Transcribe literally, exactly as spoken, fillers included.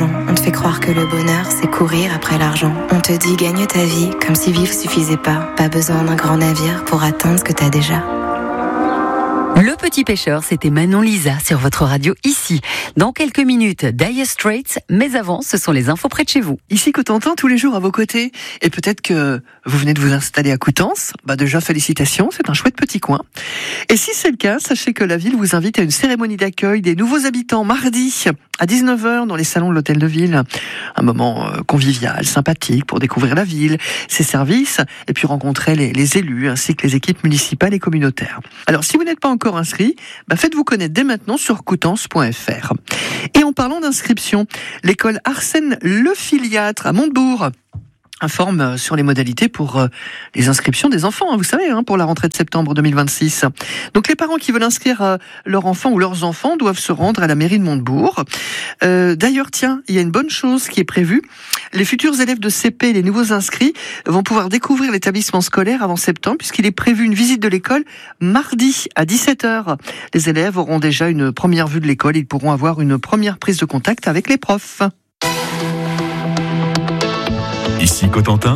l'argent. On te fait croire que le bonheur, c'est courir après l'argent. On te dit gagne ta vie, comme si vivre suffisait pas. Pas besoin d'un grand navire pour atteindre ce que t'as déjà. Le Petit Pêcheur, c'était Manon Lisa sur votre radio ici. Dans quelques minutes, Dire Straits, mais avant, ce sont les infos près de chez vous. Ici Cotentin, tous les jours à vos côtés. Et peut-être que vous venez de vous installer à Coutances. Bah déjà, félicitations, c'est un chouette petit coin. Et si c'est le cas, sachez que la ville vous invite à une cérémonie d'accueil des nouveaux habitants mardi à dix-neuf heures dans les salons de l'hôtel de ville. Un moment convivial, sympathique pour découvrir la ville, ses services et puis rencontrer les, les élus ainsi que les équipes municipales et communautaires. Alors si vous n'êtes pas encore inscrit, bah faites-vous connaître dès maintenant sur coutances point f r. Et en parlant d'inscription, l'école Arsène Le Filiatre à Montebourg informe sur les modalités pour les inscriptions des enfants, vous savez, pour la rentrée de septembre deux mille vingt-six. Donc les parents qui veulent inscrire leur enfant ou leurs enfants doivent se rendre à la mairie de Montebourg. Euh, d'ailleurs, tiens, il y a une bonne chose qui est prévue. Les futurs élèves de C P, les nouveaux inscrits, vont pouvoir découvrir l'établissement scolaire avant septembre, puisqu'il est prévu une visite de l'école mardi à dix-sept heures. Les élèves auront déjà une première vue de l'école, ils pourront avoir une première prise de contact avec les profs. Ici Cotentin.